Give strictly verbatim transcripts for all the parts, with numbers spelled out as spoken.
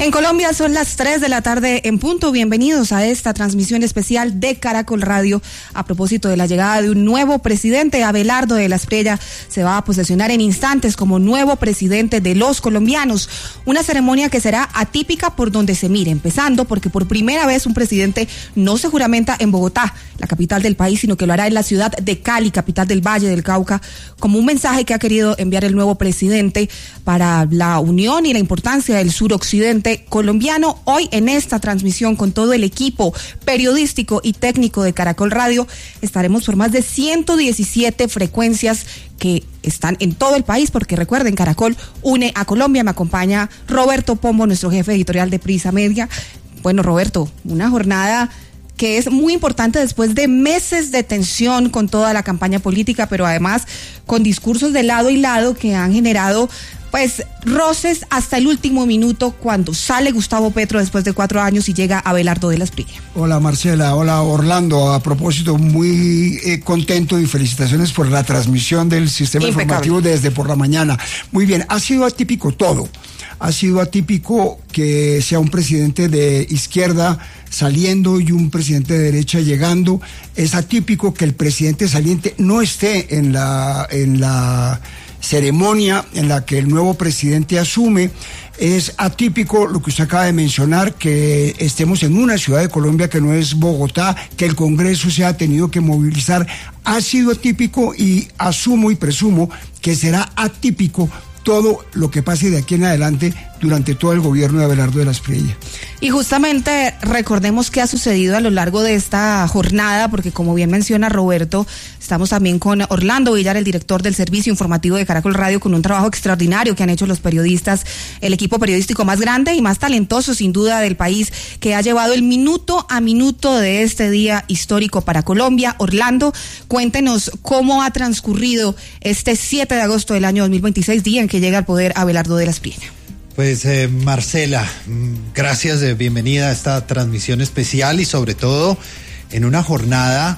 En Colombia son las tres de la tarde en punto. Bienvenidos a esta transmisión especial de Caracol Radio a propósito de la llegada de un nuevo presidente. Abelardo de la Espriella se va a posesionar en instantes como nuevo presidente de los colombianos. Una ceremonia que será atípica por donde se mire, empezando porque por primera vez un presidente no se juramenta en Bogotá, la capital del país, sino que lo hará en la ciudad de Cali, capital del Valle del Cauca, como un mensaje que ha querido enviar el nuevo presidente para la unión y la importancia del suroccidente colombiano. Hoy en esta transmisión con todo el equipo periodístico y técnico de Caracol Radio estaremos por más de ciento diecisiete frecuencias que están en todo el país, porque recuerden, Caracol une a Colombia. Me acompaña Roberto Pombo, nuestro jefe editorial de Prisa Media. Bueno, Roberto, una jornada que es muy importante después de meses de tensión con toda la campaña política, pero además con discursos de lado y lado que han generado pues roces hasta el último minuto cuando sale Gustavo Petro después de cuatro años y llega Abelardo de la Espriella. Hola Marcela, hola Orlando, a propósito muy eh, contento y felicitaciones por la transmisión del sistema Impecable. Informativo desde por la mañana. Muy bien, ha sido atípico todo, ha sido atípico que sea un presidente de izquierda saliendo y un presidente de derecha llegando. Es atípico que el presidente saliente no esté en la en la ceremonia en la que el nuevo presidente asume. Es atípico lo que usted acaba de mencionar, que estemos en una ciudad de Colombia que no es Bogotá, que el Congreso se ha tenido que movilizar. Ha sido atípico y asumo y presumo que será atípico todo lo que pase de aquí en adelante durante todo el gobierno de Abelardo de la Espriella. Y justamente recordemos qué ha sucedido a lo largo de esta jornada, porque como bien menciona Roberto, estamos también con Orlando Villar, el director del servicio informativo de Caracol Radio, con un trabajo extraordinario que han hecho los periodistas, el equipo periodístico más grande y más talentoso sin duda del país, que ha llevado el minuto a minuto de este día histórico para Colombia. Orlando, cuéntenos cómo ha transcurrido este siete de agosto del año dos mil veintiséis, día en que llega al poder Abelardo de la Espriella. Pues eh, Marcela, gracias, de bienvenida a esta transmisión especial y sobre todo en una jornada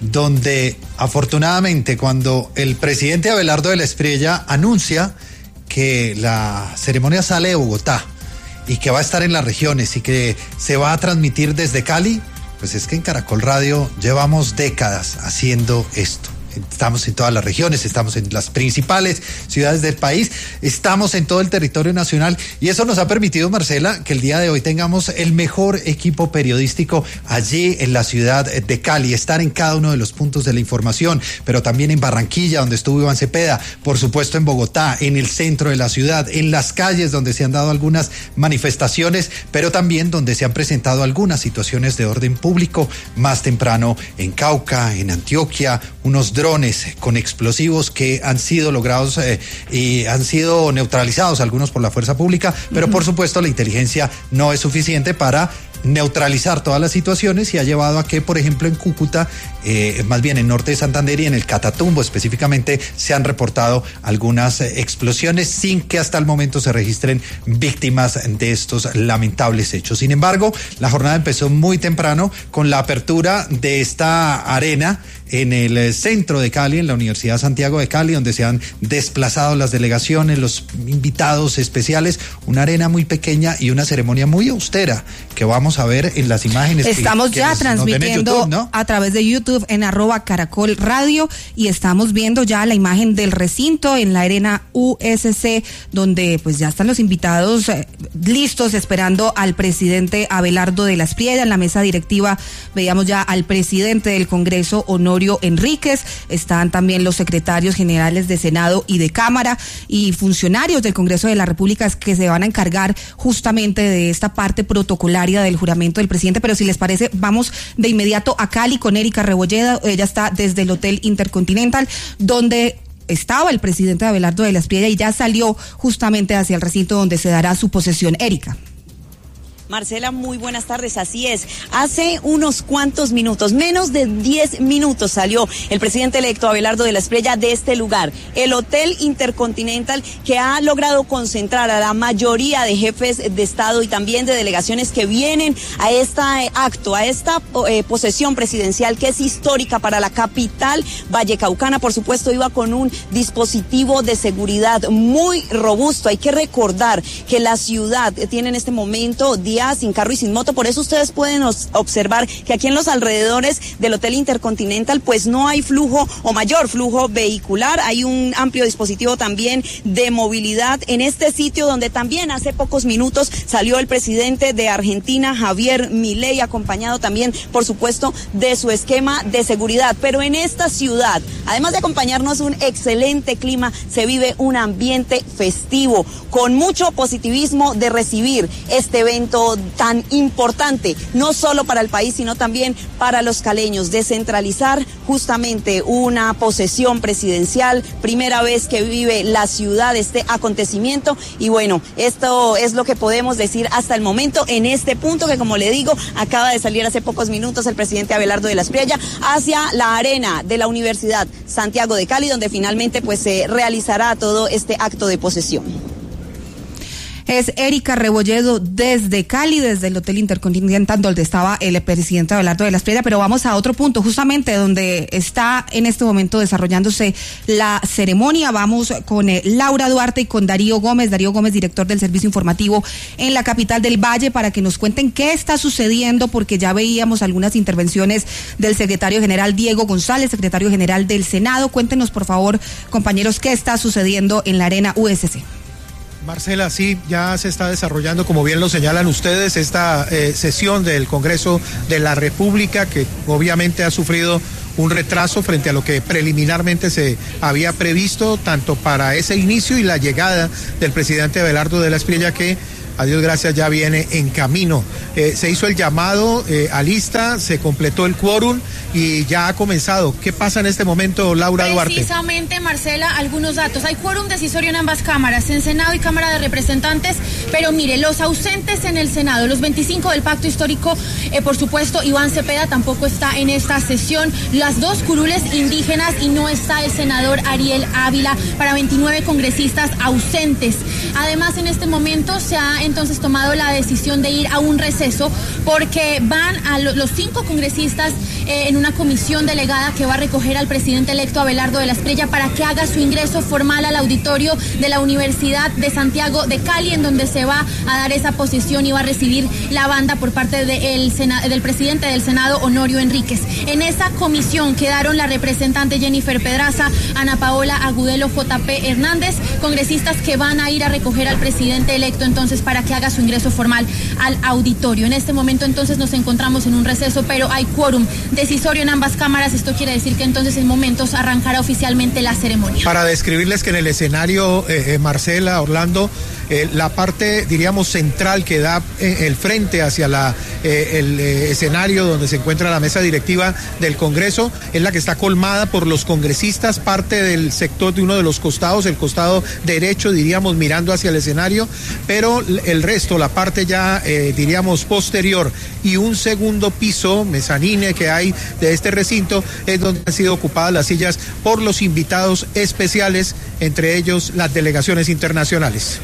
donde afortunadamente cuando el presidente Abelardo de la Espriella anuncia que la ceremonia sale de Bogotá y que va a estar en las regiones y que se va a transmitir desde Cali, pues es que en Caracol Radio llevamos décadas haciendo esto. Estamos en todas las regiones, estamos en las principales ciudades del país, estamos en todo el territorio nacional y eso nos ha permitido, Marcela, que el día de hoy tengamos el mejor equipo periodístico allí en la ciudad de Cali, estar en cada uno de los puntos de la información, pero también en Barranquilla, donde estuvo Iván Cepeda, por supuesto en Bogotá, en el centro de la ciudad, en las calles donde se han dado algunas manifestaciones, pero también donde se han presentado algunas situaciones de orden público, más temprano en Cauca, en Antioquia, unos drones con explosivos que han sido logrados eh, y han sido neutralizados, algunos por la fuerza pública, pero uh-huh. por supuesto la inteligencia no es suficiente para neutralizar todas las situaciones y ha llevado a que, por ejemplo, en Cúcuta, eh, más bien en norte de Santander y en el Catatumbo específicamente, se han reportado algunas eh, explosiones sin que hasta el momento se registren víctimas de estos lamentables hechos. Sin embargo, la jornada empezó muy temprano con la apertura de esta arena en el centro de Cali, en la Universidad Santiago de Cali, donde se han desplazado las delegaciones, los invitados especiales, una arena muy pequeña y una ceremonia muy austera que vamos a ver en las imágenes. Estamos que, ya que transmitiendo YouTube, ¿no? a través de YouTube en arroba Caracol Radio y estamos viendo ya la imagen del recinto en la arena U S C, donde pues ya están los invitados eh, listos esperando al presidente Abelardo de la Espriella. En la mesa directiva veíamos ya al presidente del Congreso, Honorio Enríquez, están también los secretarios generales de Senado y de Cámara y funcionarios del Congreso de la República que se van a encargar justamente de esta parte protocolaria del juramento del presidente. Pero si les parece, vamos de inmediato a Cali con Erika Rebolleda. Ella está desde el Hotel Intercontinental, donde estaba el presidente Abelardo de la Espriella y ya salió justamente hacia el recinto donde se dará su posesión. Erika. Marcela, muy buenas tardes, así es. Hace unos cuantos minutos, menos de diez minutos, salió el presidente electo Abelardo de la Espriella de este lugar, el Hotel Intercontinental, que ha logrado concentrar a la mayoría de jefes de Estado y también de delegaciones que vienen a este acto, a esta eh, posesión presidencial que es histórica para la capital vallecaucana. Por supuesto, iba con un dispositivo de seguridad muy robusto. Hay que recordar que la ciudad tiene en este momento días sin carro y sin moto, por eso ustedes pueden observar que aquí en los alrededores del Hotel Intercontinental pues no hay flujo o mayor flujo vehicular, hay un amplio dispositivo también de movilidad en este sitio donde también hace pocos minutos salió el presidente de Argentina, Javier Milei, acompañado también por supuesto de su esquema de seguridad. Pero en esta ciudad, además de acompañarnos un excelente clima, se vive un ambiente festivo con mucho positivismo de recibir este evento tan importante, no solo para el país, sino también para los caleños. Descentralizar justamente una posesión presidencial, primera vez que vive la ciudad este acontecimiento, y bueno, esto es lo que podemos decir hasta el momento en este punto, que como le digo, acaba de salir hace pocos minutos el presidente Abelardo de la Espriella hacia la arena de la Universidad Santiago de Cali, donde finalmente pues se realizará todo este acto de posesión. Es Erika Rebolledo desde Cali, desde el Hotel Intercontinental, donde estaba el presidente Abelardo de la Espriella. Pero vamos a otro punto, justamente donde está en este momento desarrollándose la ceremonia. Vamos con eh, Laura Duarte y con Darío Gómez, Darío Gómez, director del Servicio Informativo en la capital del Valle, para que nos cuenten qué está sucediendo, porque ya veíamos algunas intervenciones del secretario general Diego González, secretario general del Senado. Cuéntenos, por favor, compañeros, qué está sucediendo en la arena U S C. Marcela, sí, ya se está desarrollando, como bien lo señalan ustedes, esta eh, sesión del Congreso de la República, que obviamente ha sufrido un retraso frente a lo que preliminarmente se había previsto, tanto para ese inicio y la llegada del presidente Abelardo de la Espriella, que a Dios gracias ya viene en camino. Eh, se hizo el llamado eh, a lista, se completó el quórum y ya ha comenzado. ¿Qué pasa en este momento, Laura Duarte? Precisamente, Marcela, algunos datos. Hay quórum decisorio en ambas cámaras, en Senado y Cámara de Representantes, pero mire, los ausentes en el Senado, los veinticinco del Pacto Histórico, eh, por supuesto, Iván Cepeda tampoco está en esta sesión, las dos curules indígenas, y no está el senador Ariel Ávila, para veintinueve congresistas ausentes. Además, en este momento se ha entonces tomado la decisión de ir a un receso, porque van a lo, los cinco congresistas eh, en una comisión delegada que va a recoger al presidente electo Abelardo de la Espriella para que haga su ingreso formal al auditorio de la Universidad de Santiago de Cali, en donde se va a dar esa posesión y va a recibir la banda por parte de el Sena, del presidente del Senado, Honorio Enríquez. En esa comisión quedaron la representante Jennifer Pedraza, Ana Paola Agudelo, J P Hernández, congresistas que van a ir a recoger al presidente electo entonces para que haga su ingreso formal al auditorio. En este momento entonces nos encontramos en un receso, pero hay quórum decisorio en ambas cámaras. Esto quiere decir que entonces en momentos arrancará oficialmente la ceremonia. Para describirles que en el escenario, eh, Marcela, Orlando, eh, la parte, diríamos, central que da eh, el frente hacia la, eh, el eh, escenario donde se encuentra la mesa directiva del Congreso, es la que está colmada por los congresistas, parte del sector de uno de los costados, el costado derecho, diríamos, mirando hacia el escenario, pero el resto, la parte ya, eh, diríamos, posterior y un segundo piso, mezanine que hay de este recinto, es donde han sido ocupadas las sillas por los invitados especiales, entre ellos las delegaciones internacionales.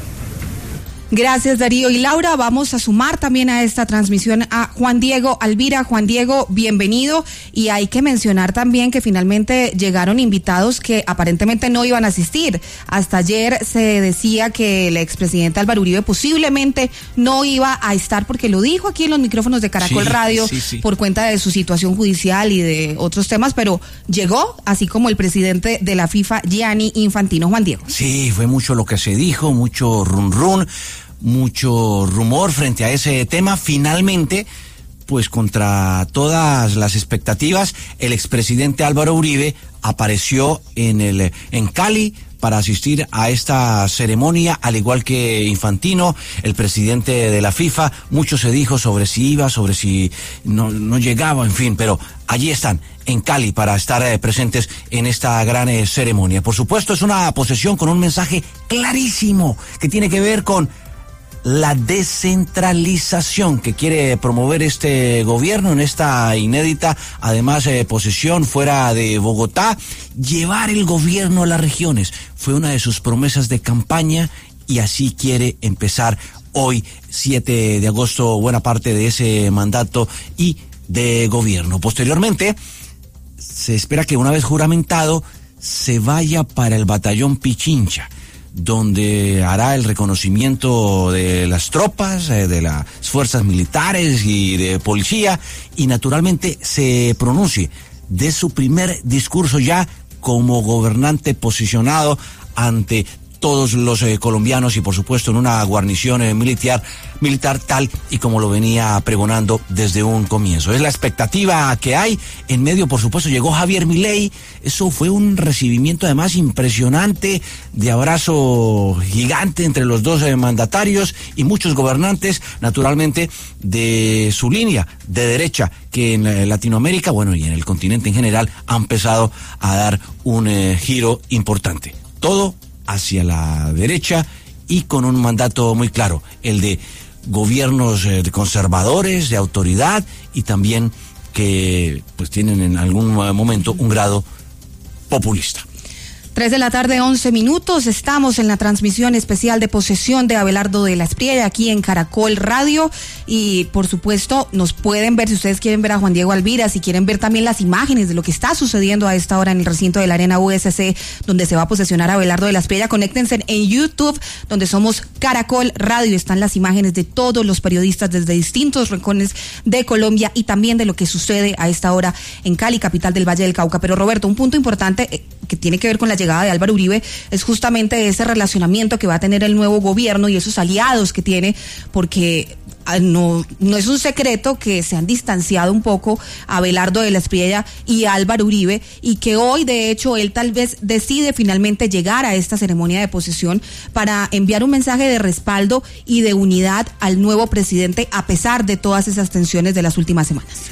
Gracias, Darío. Y Laura, vamos a sumar también a esta transmisión a Juan Diego Alvira. Juan Diego, bienvenido. Y hay que mencionar también que finalmente llegaron invitados que aparentemente no iban a asistir. Hasta ayer se decía que el expresidente Álvaro Uribe posiblemente no iba a estar, porque lo dijo aquí en los micrófonos de Caracol sí, Radio, sí, sí. por cuenta de su situación judicial y de otros temas, pero llegó, así como el presidente de la FIFA, Gianni Infantino. Juan Diego. Sí, fue mucho lo que se dijo, mucho run run. Mucho rumor frente a ese tema. Finalmente, pues contra todas las expectativas, el expresidente Álvaro Uribe apareció en el en Cali para asistir a esta ceremonia, al igual que Infantino, el presidente de la FIFA. Mucho se dijo sobre si iba, sobre si no, no llegaba, en fin, pero allí están, en Cali, para estar eh, presentes en esta gran eh, ceremonia. Por supuesto, es una posesión con un mensaje clarísimo que tiene que ver con la descentralización que quiere promover este gobierno en esta inédita, además, eh, posesión fuera de Bogotá. Llevar el gobierno a las regiones fue una de sus promesas de campaña y así quiere empezar hoy, siete de agosto, buena parte de ese mandato y de gobierno. Posteriormente, se espera que una vez juramentado se vaya para el batallón Pichincha, donde hará el reconocimiento de las tropas, eh, de las fuerzas militares y de policía, y naturalmente se pronuncie de su primer discurso ya como gobernante posicionado ante todos los eh, colombianos y por supuesto en una guarnición eh, militar, militar tal y como lo venía pregonando desde un comienzo. Es la expectativa que hay. En medio, por supuesto, llegó Javier Milei. Eso fue un recibimiento además impresionante, de abrazo gigante entre los dos eh, mandatarios y muchos gobernantes, naturalmente, de su línea de derecha, que en eh, Latinoamérica, bueno, y en el continente en general, ha empezado a dar un eh, giro importante. Todo hacia la derecha y con un mandato muy claro, el de gobiernos eh, conservadores, de autoridad y también que pues tienen en algún momento un grado populista. Tres de la tarde, once minutos. Estamos en la transmisión especial de posesión de Abelardo de la Espriella aquí en Caracol Radio. Y por supuesto, nos pueden ver, si ustedes quieren ver a Juan Diego Alvira, si quieren ver también las imágenes de lo que está sucediendo a esta hora en el recinto de la Arena U S C, donde se va a posesionar a Abelardo de la Espriella. Conéctense en YouTube, donde somos Caracol Radio. Están las imágenes de todos los periodistas desde distintos rincones de Colombia y también de lo que sucede a esta hora en Cali, capital del Valle del Cauca. Pero Roberto, un punto importante eh, que tiene que ver con la llegada de Álvaro Uribe es justamente ese relacionamiento que va a tener el nuevo gobierno y esos aliados que tiene, porque no, no es un secreto que se han distanciado un poco a Abelardo de la Espriella y a Álvaro Uribe, y que hoy de hecho él tal vez decide finalmente llegar a esta ceremonia de posesión para enviar un mensaje de respaldo y de unidad al nuevo presidente a pesar de todas esas tensiones de las últimas semanas.